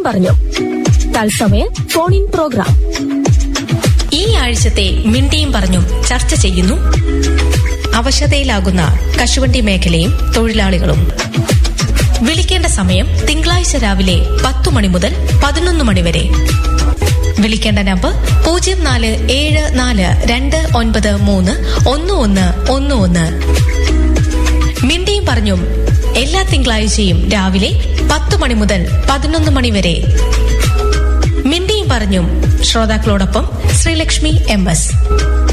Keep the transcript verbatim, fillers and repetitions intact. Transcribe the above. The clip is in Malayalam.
പറഞ്ഞും തത്സമയ ഫോൺ ഇൻ പ്രോഗ്രാം. ഈ ആഴ്ചത്തെ മിണ്ടിയും പറഞ്ഞും ചർച്ച ചെയ്യുന്നു അവശതയിലാകുന്ന കശുവണ്ടി മേഖലയും തൊഴിലാളികളും. വിളിക്കേണ്ട സമയം തിങ്കളാഴ്ച രാവിലെ പത്തു മണി മുതൽ പതിനൊന്ന് മണി വരെ. വിളിക്കേണ്ട നമ്പർ പൂജ്യം നാല് ഏഴ് നാല് രണ്ട് ഒൻപത് മൂന്ന് ഒന്ന് ഒന്ന് ഒന്ന് ഒന്ന്. മിണ്ടിയും പറഞ്ഞും എല്ലാ തിങ്കളാഴ്ചയും രാവിലെ പത്തു മണി മുതൽ പതിനൊന്ന് മണി വരെ. മിണ്ടിയും പറഞ്ഞും ശ്രോതാക്കളോടൊപ്പം ശ്രീലക്ഷ്മി എം എസ്.